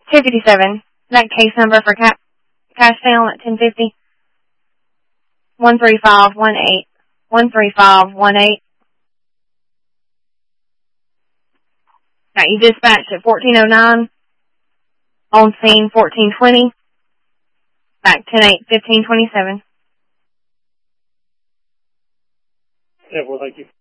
257. That case number for cash sale at 1050. 13518. 13518. Got you dispatched at 1409. On scene 1420. Back 10-8, 1527. Yeah, well, thank you.